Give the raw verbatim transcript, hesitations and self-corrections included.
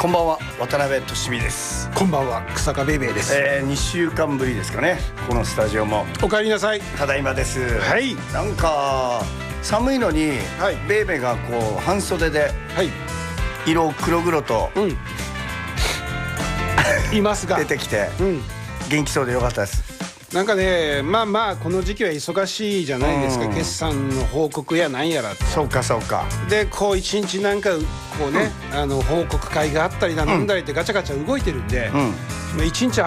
こんばんは、渡辺俊美です。 こんばんは、草加ベイベーです。 えー、にしゅうかんぶりですかね、このスタジオも。 お帰りなさい。 ただいまです。 はい。 なんか寒いのに、 はい、 ベイベーがこう半袖で、はい、色黒々と、うん、 いますが出てきて、うん、元気そうでよかったです。 なんかね、まあまあこの時期は忙しいじゃないですか、うん、決算の報告やなんやらと。 そうかそうか。でこう一日なんかこうね、うん、あの報告会があったりだなんだりってガチャガチャ動いてるんで、うん、一日